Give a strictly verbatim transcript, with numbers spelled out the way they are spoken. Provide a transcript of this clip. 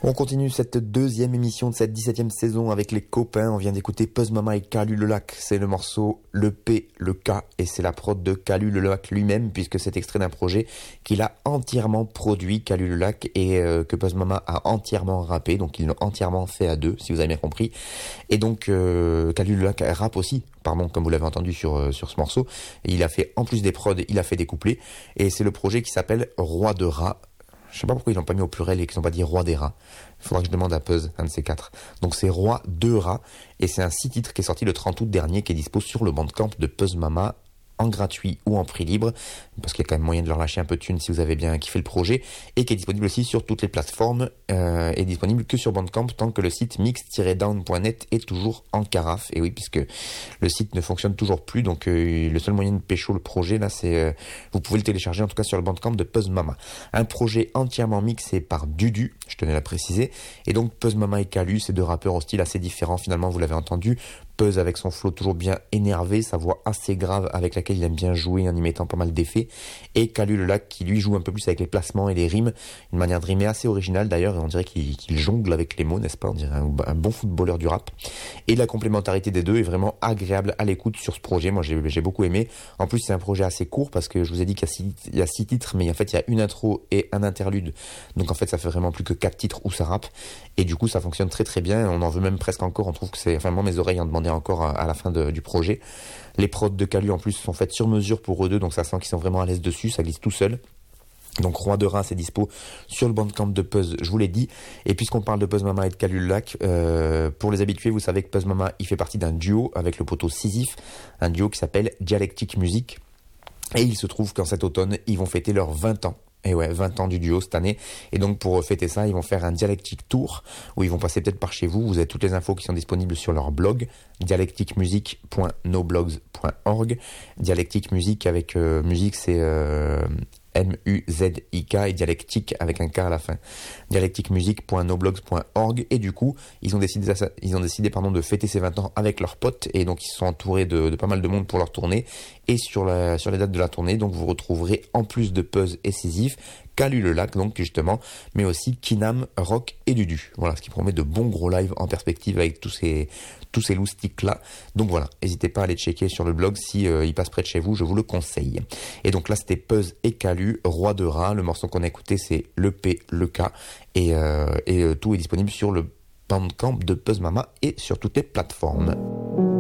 On continue cette deuxième émission de cette dix-septième saison avec les copains. On vient d'écouter Puzz Mama et Calu Le Lac. C'est le morceau Le P, le K et c'est la prod de Calu Le Lac lui-même puisque c'est extrait d'un projet qu'il a entièrement produit, Calu Le Lac, et euh, que Puzz Mama a entièrement rappé. Donc ils l'ont entièrement fait à deux, si vous avez bien compris. Et donc euh, Calu Le Lac rappe aussi, pardon, comme vous l'avez entendu sur, euh, sur ce morceau. Et il a fait, en plus des prods, il a fait des couplets. Et c'est le projet qui s'appelle Roi de Rats. Je sais pas pourquoi ils l'ont pas mis au pluriel et qu'ils n'ont pas dit Roi des Rats. Il faudra que je demande à Puzz, un de ces quatre. Donc c'est Roi de Rats. Et c'est un six titres qui est sorti le trente août dernier, qui est dispo sur le Bandcamp de Puzz Mama, en gratuit ou en prix libre, parce qu'il y a quand même moyen de leur lâcher un peu de thunes si vous avez bien kiffé le projet, et qui est disponible aussi sur toutes les plateformes, euh, et disponible que sur Bandcamp tant que le site mix tiret down point net est toujours en carafe. Et oui, puisque le site ne fonctionne toujours plus, donc euh, le seul moyen de pécho le projet là, c'est euh, vous pouvez le télécharger en tout cas sur le Bandcamp de Puzz Mama. Un projet entièrement mixé par Dudu, je tenais à la préciser, et donc Puzz Mama et Calu, ces deux rappeurs au style assez différent finalement, vous l'avez entendu. Puzz avec son flow toujours bien énervé, sa voix assez grave avec laquelle il aime bien jouer en y mettant pas mal d'effets, et Calu Le Lac qui lui joue un peu plus avec les placements et les rimes, une manière de rimer assez originale d'ailleurs, et on dirait qu'il, qu'il jongle avec les mots, n'est-ce pas, on dirait un, un bon footballeur du rap, et la complémentarité des deux est vraiment agréable à l'écoute sur ce projet. Moi j'ai, j'ai beaucoup aimé. En plus c'est un projet assez court parce que je vous ai dit qu'il y a six, il y a six titres, mais en fait il y a une intro et un interlude, donc en fait ça fait vraiment plus que quatre titres où ça rappe, et du coup ça fonctionne très très bien, on en veut même presque encore, on trouve que c'est, enfin moi mes oreilles en demandaient encore à la fin de, du projet. Les prods de Calu en plus sont faites sur mesure pour eux deux, donc ça sent qu'ils sont vraiment à l'aise dessus, ça glisse tout seul. Donc Roi de Rats c'est dispo sur le Bandcamp de Puzz, je vous l'ai dit. Et puisqu'on parle de Puzz Mama et de Calu Le Lac, euh, pour les habitués, vous savez que Puzz Mama il fait partie d'un duo avec le poteau Sisyphe, un duo qui s'appelle Dialectique Musique. Et il se trouve qu'en cet automne, ils vont fêter leurs vingt ans. Et ouais, vingt ans du duo cette année. Et donc, pour fêter ça, ils vont faire un Dialectique Tour, où ils vont passer peut-être par chez vous. Vous avez toutes les infos qui sont disponibles sur leur blog, dialectique musique point noblogs point org. Dialectique Musique avec euh, musique, c'est euh, M U Z I K, et dialectique avec un K à la fin. dialectique musique point noblogs point org. Et du coup, ils ont décidé, ils ont décidé pardon, de fêter ces vingt ans avec leurs potes. Et donc, ils se sont entourés de, de pas mal de monde pour leur tournée. Et sur, la, sur les dates de la tournée, donc vous retrouverez en plus de Puzz et Sisyphe, Calu Le Lac, donc justement, mais aussi Kinam, Rock et Dudu. Voilà, ce qui promet de bons gros lives en perspective avec tous ces, tous ces loustiques là. Donc voilà, n'hésitez pas à aller checker sur le blog si euh, il passe près de chez vous, je vous le conseille. Et donc là, c'était Puzz et Calu, Roi de Rats. Le morceau qu'on a écouté, c'est Le P, le K, et, euh, et euh, tout est disponible sur le Bandcamp de Puzz Mama et sur toutes les plateformes.